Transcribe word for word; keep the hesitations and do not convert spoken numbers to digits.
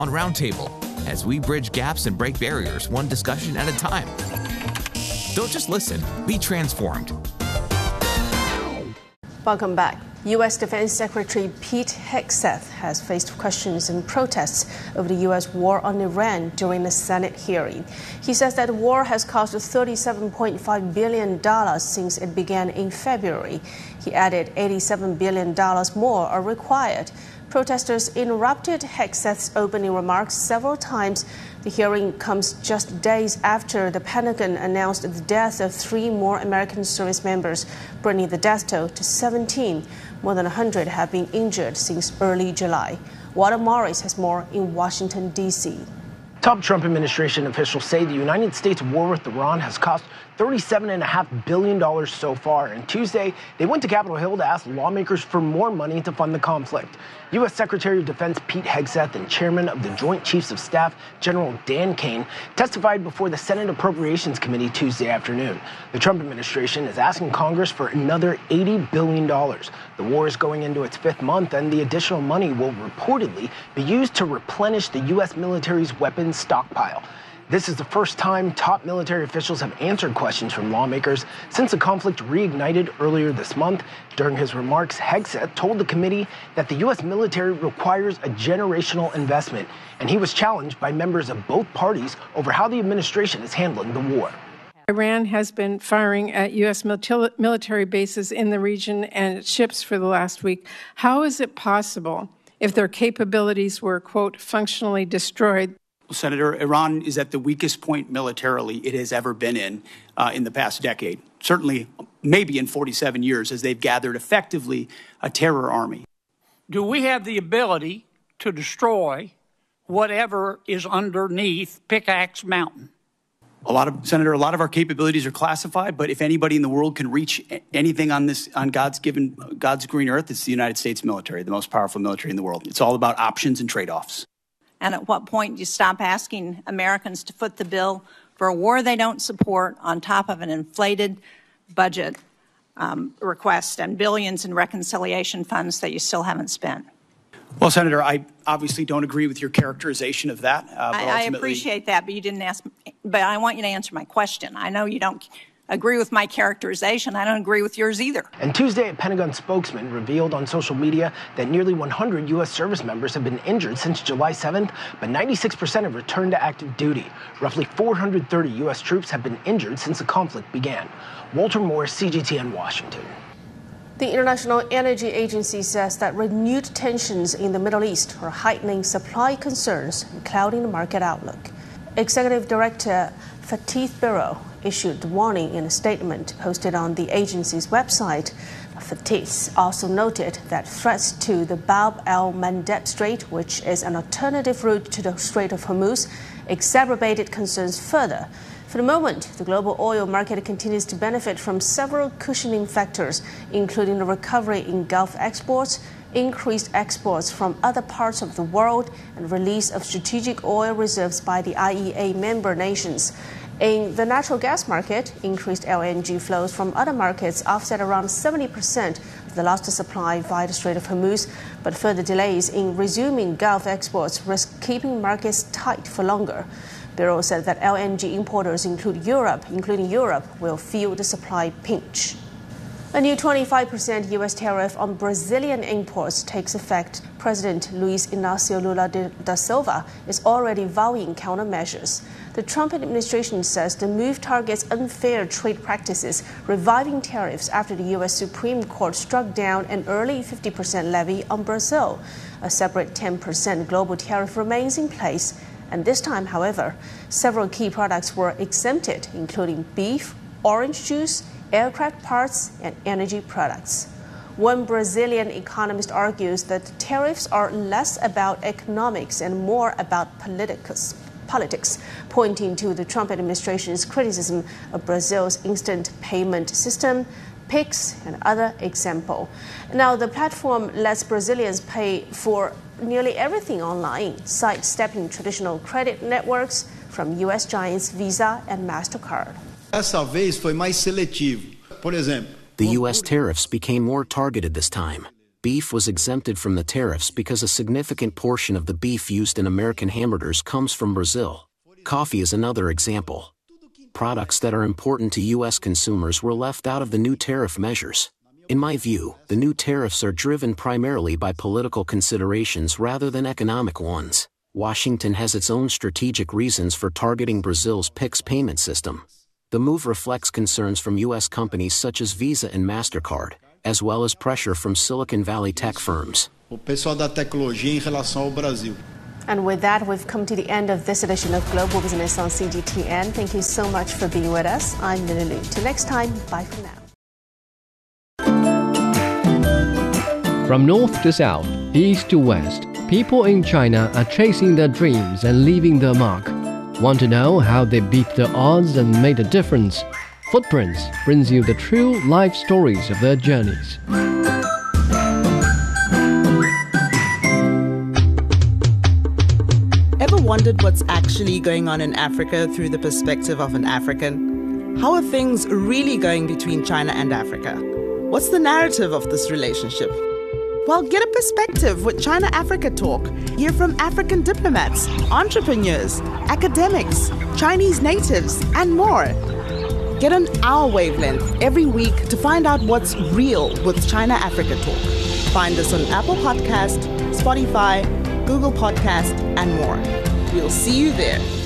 on Roundtable, as we bridge gaps and break barriers one discussion at a time. Don't just listen, be transformed. Welcome back. U S Defense Secretary Pete Hegseth has faced questions and protests over the U S war on Iran during the Senate hearing. He says that the war has cost thirty-seven point five billion dollars since it began in February. He added eighty-seven billion dollars more are required. Protesters interrupted Hegseth's opening remarks several times. The hearing comes just days after the Pentagon announced the death of three more American service members, bringing the death toll to seventeen. More than one hundred have been injured since early July. Walter Morris has more in Washington, D C Top Trump administration officials say the United States war with Iran has cost thirty-seven point five billion dollars so far. And Tuesday, they went to Capitol Hill to ask lawmakers for more money to fund the conflict. U S Secretary of Defense Pete Hegseth and Chairman of the Joint Chiefs of Staff General Dan Kane testified before the Senate Appropriations Committee Tuesday afternoon. The Trump administration is asking Congress for another eighty billion dollars. The war is going into its fifth month, and the additional money will reportedly be used to replenish the U S military's weapons stockpile. This is the first time top military officials have answered questions from lawmakers since the conflict reignited earlier this month. During his remarks, Hegseth told the committee that the U S military requires a generational investment, and he was challenged by members of both parties over how the administration is handling the war. Iran has been firing at U S military bases in the region and its ships for the last week. How is it possible, if their capabilities were, quote, functionally destroyed? Senator, Iran is at the weakest point militarily it has ever been in uh, in the past decade, certainly maybe in forty-seven years, as they've gathered effectively a terror army. Do we have the ability to destroy whatever is underneath Pickaxe Mountain? A lot of, Senator, a lot of our capabilities are classified, but if anybody in the world can reach anything on this, on God's given, God's green earth, it's the United States military, the most powerful military in the world. It's all about options and trade-offs. And at what point do you stop asking Americans to foot the bill for a war they don't support on top of an inflated budget um, request and billions in reconciliation funds that you still haven't spent? Well, Senator, I obviously don't agree with your characterization of that. Uh, I, I appreciate that, but you didn't ask. But I want you to answer my question. I know you don't agree with my characterization. I don't agree with yours either. And Tuesday, a Pentagon spokesman revealed on social media that nearly one hundred U S service members have been injured since July seventh, but ninety-six percent have returned to active duty. Roughly four hundred thirty U S troops have been injured since the conflict began. Walter Morris, C G T N, Washington. The International Energy Agency says that renewed tensions in the Middle East are heightening supply concerns and clouding the market outlook. Executive Director Fatih Birol issued the warning in a statement posted on the agency's website. Fatih also noted that threats to the Bab el-Mandeb Strait, which is an alternative route to the Strait of Hormuz, exacerbated concerns further. For the moment, the global oil market continues to benefit from several cushioning factors, including the recovery in Gulf exports, increased exports from other parts of the world, and release of strategic oil reserves by the I E A member nations. In the natural gas market, increased L N G flows from other markets offset around seventy percent of the lost supply via the Strait of Hormuz, but further delays in resuming Gulf exports risk keeping markets tight for longer. Birol said that L N G importers include Europe, including Europe, will feel the supply pinch. A new twenty-five percent U S tariff on Brazilian imports takes effect. President Luiz Inácio Lula da Silva is already vowing countermeasures. The Trump administration says the move targets unfair trade practices, reviving tariffs after the U S Supreme Court struck down an early fifty percent levy on Brazil. A separate ten percent global tariff remains in place. And this time, however, several key products were exempted, including beef, orange juice, aircraft parts, and energy products. One Brazilian economist argues that tariffs are less about economics and more about politicus, politics, pointing to the Trump administration's criticism of Brazil's instant payment system, Pix, and other examples. Now, the platform lets Brazilians pay for nearly everything online, sidestepping traditional credit networks from U S giants Visa and MasterCard. Dessa vez foi mais seletivo. Por exemplo, the U S tariffs became more targeted this time. beef was exempted from the tariffs because a significant portion of the beef used in American hamburgers comes from Brazil. Coffee is another example. Products that are important to U S consumers were left out of the new tariff measures. In my view, the new tariffs are driven primarily by political considerations rather than economic ones. Washington has its own strategic reasons for targeting Brazil's Pix payment system. The move reflects concerns from U S companies such as Visa and MasterCard, as well as pressure from Silicon Valley tech firms. O pessoal da tecnologia em relação ao Brasil. And with that, we've come to the end of this edition of Global Business on C G T N. Thank you so much for being with us. I'm Lily Lu. Till next time, bye for now. From north to south, east to west, people in China are chasing their dreams and leaving their mark. Want to know how they beat the odds and made a difference? Footprints brings you the true life stories of their journeys. Ever wondered what's actually going on in Africa through the perspective of an African? How are things really going between China and Africa? What's the narrative of this relationship? Well, get a perspective with China-Africa Talk. Hear from African diplomats, entrepreneurs, academics, Chinese natives, and more. Get on our wavelength every week to find out what's real with China-Africa Talk. Find us on Apple Podcast, Spotify, Google Podcast, and more. We'll see you there.